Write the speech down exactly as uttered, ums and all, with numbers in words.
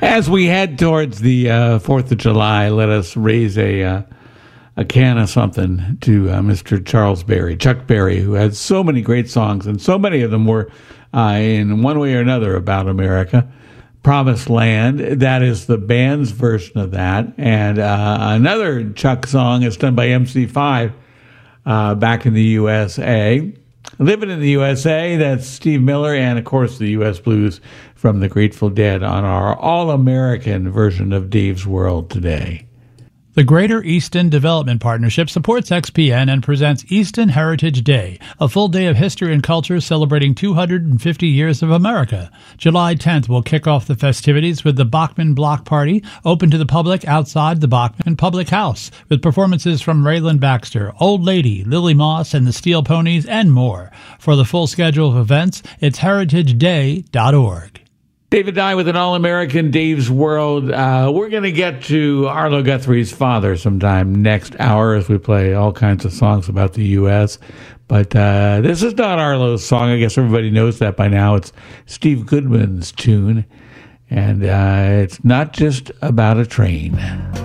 As we head towards the uh, fourth of July, let us raise a uh, a can of something to uh, Mister Charles Berry, Chuck Berry, who had so many great songs, and so many of them were, uh, in one way or another, about America. Promised Land, that is the band's version of that. And uh, another Chuck song is done by M C five uh, back in the U S A. Living in the U S A, that's Steve Miller, and of course the U S Blues from the Grateful Dead on our all-American version of Dave's World today. The Greater Easton Development Partnership supports X P N and presents Easton Heritage Day, a full day of history and culture celebrating two hundred fifty years of America. July tenth will kick off the festivities with the Bachman Block Party, open to the public outside the Bachman Public House, with performances from Raylan Baxter, Old Lady, Lily Moss, and the Steel Ponies, and more. For the full schedule of events, it's heritage day dot org. David Dye with an All-American Dave's World. Uh, we're going to get to Arlo Guthrie's father sometime next hour as we play all kinds of songs about the U S But uh, this is not Arlo's song. I guess everybody knows that by now. It's Steve Goodman's tune. And uh, it's not just about a train.